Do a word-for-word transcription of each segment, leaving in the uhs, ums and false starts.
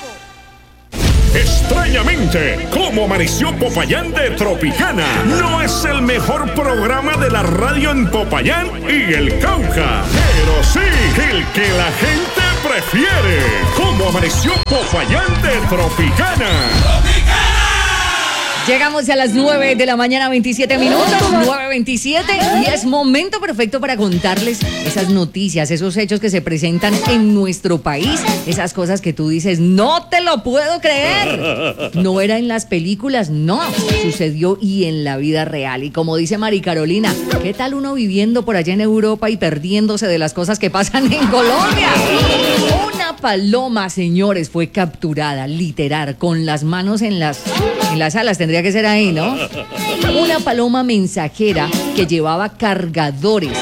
Extrañamente, ¿cómo amaneció Popayán de Tropicana? No es el mejor programa de la radio en Popayán y el Cauca, pero sí el que la gente prefiere. ¿Cómo amaneció Popayán de Tropicana? ¡Tropicana! Llegamos a las nueve de la mañana, veintisiete minutos, nueve veintisiete, y es momento perfecto para contarles esas noticias, esos hechos que se presentan en nuestro país, esas cosas que tú dices, no te lo puedo creer. No era en las películas, no, sucedió y en la vida real. Y como dice Mari Carolina, ¿qué tal uno viviendo por allá en Europa y perdiéndose de las cosas que pasan en Colombia? Una paloma, señores, fue capturada, literal, con las manos en las, en las alas, tendría que ser ahí, ¿no? Una paloma mensajera que llevaba cargadores,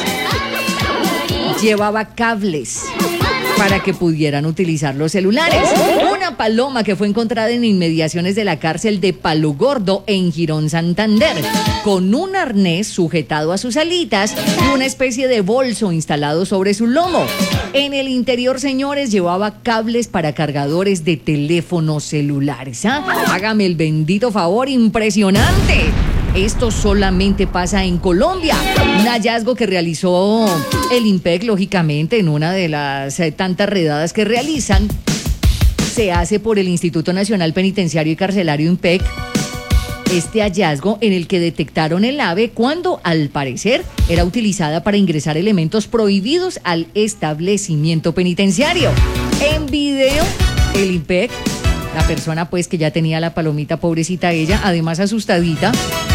llevaba cables para que pudieran utilizar los celulares. Una paloma que fue encontrada en inmediaciones de la cárcel de Palo Gordo en Girón, Santander, con un arnés sujetado a sus alitas y una especie de bolso instalado sobre su lomo. En el interior, señores, llevaba cables para cargadores de teléfonos celulares. ¿Ah? Hágame el bendito favor, impresionante. Esto solamente pasa en Colombia. Un hallazgo que realizó el INPEC, lógicamente, en una de las eh, tantas redadas que realizan. Se hace por el Instituto Nacional Penitenciario y Carcelario INPEC. Este hallazgo en el que detectaron el ave cuando, al parecer, era utilizada para ingresar elementos prohibidos al establecimiento penitenciario. En video, el INPEC, la persona pues que ya tenía la palomita, pobrecita ella, además asustadita,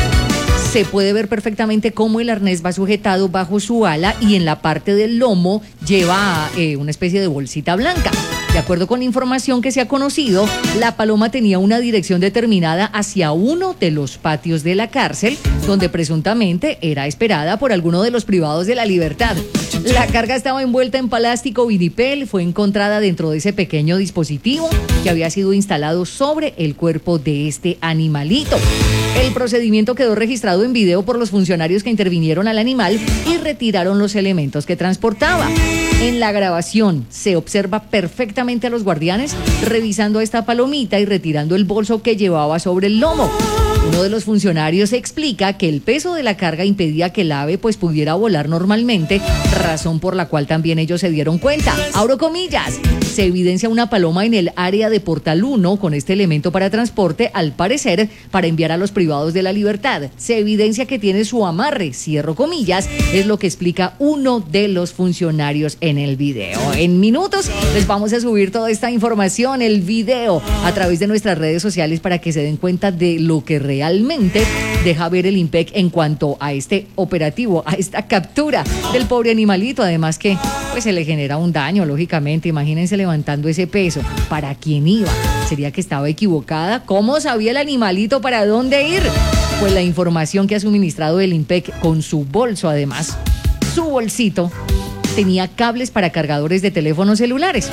se puede ver perfectamente cómo el arnés va sujetado bajo su ala y en la parte del lomo lleva eh, una especie de bolsita blanca. De acuerdo con la información que se ha conocido, la paloma tenía una dirección determinada hacia uno de los patios de la cárcel, donde presuntamente era esperada por alguno de los privados de la libertad. La carga estaba envuelta en plástico vinipel, fue encontrada dentro de ese pequeño dispositivo que había sido instalado sobre el cuerpo de este animalito. El procedimiento quedó registrado en video por los funcionarios que intervinieron al animal y retiraron los elementos que transportaba. En la grabación se observa perfectamente a los guardianes revisando esta palomita y retirando el bolso que llevaba sobre el lomo. Uno de los funcionarios explica que el peso de la carga impedía que el ave pues pudiera volar normalmente, razón por la cual también ellos se dieron cuenta. Abro comillas, se evidencia una paloma en el área de Portal uno con este elemento para transporte, al parecer para enviar a los privados de la libertad. Se evidencia que tiene su amarre, cierro comillas, es lo que explica uno de los funcionarios en el video. En minutos les vamos a subir toda esta información, el video, a través de nuestras redes sociales para que se den cuenta de lo que realmente realmente deja ver el INPEC en cuanto a este operativo, a esta captura del pobre animalito, además que pues se le genera un daño, lógicamente. Imagínense levantando ese peso, ¿para quién iba? ¿Sería que estaba equivocada? ¿Cómo sabía el animalito para dónde ir? Pues la información que ha suministrado el INPEC con su bolso, además, su bolsito tenía cables para cargadores de teléfonos celulares.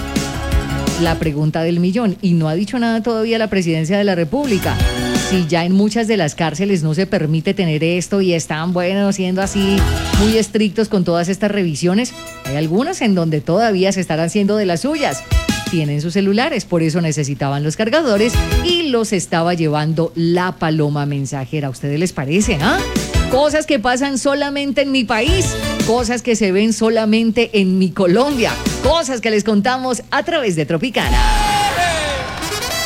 La pregunta del millón, y no ha dicho nada todavía la Presidencia de la República. Si ya en muchas de las cárceles no se permite tener esto y están, bueno, siendo así muy estrictos con todas estas revisiones, hay algunas en donde todavía se estarán haciendo de las suyas. Tienen sus celulares, por eso necesitaban los cargadores y los estaba llevando la paloma mensajera. ¿A ustedes les parece, ah? Cosas que pasan solamente en mi país, cosas que se ven solamente en mi Colombia, cosas que les contamos a través de Tropicana.